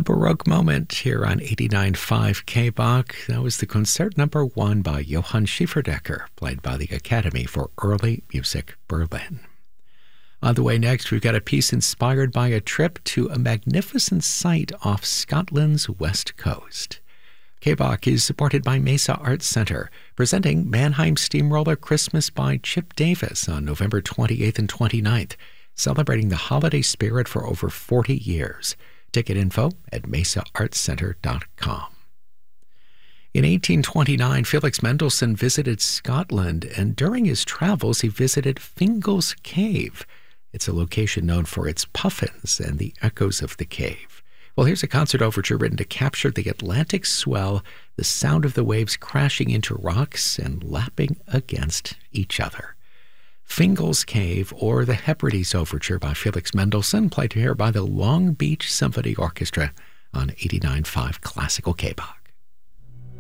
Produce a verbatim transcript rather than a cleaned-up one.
Baroque moment here on eighty-nine point five K B O C. That was the concert number one by Johann Schieferdecker, played by the Academy for Early Music Berlin. On the way next, we've got a piece inspired by a trip to a magnificent site off Scotland's west coast. K B O C is supported by Mesa Arts Center, presenting Mannheim Steamroller Christmas by Chip Davis on November twenty-eighth and twenty-ninth, celebrating the holiday spirit for over forty years. Ticket info at mesa arts center dot com. In eighteen twenty-nine, Felix Mendelssohn visited Scotland, and during his travels, he visited Fingal's Cave. It's a location known for its puffins and the echoes of the cave. Well, here's a concert overture written to capture the Atlantic swell, the sound of the waves crashing into rocks and lapping against each other. Fingal's Cave, or the Hebrides Overture by Felix Mendelssohn, played here by the Long Beach Symphony Orchestra on eighty-nine point five Classical K B O C.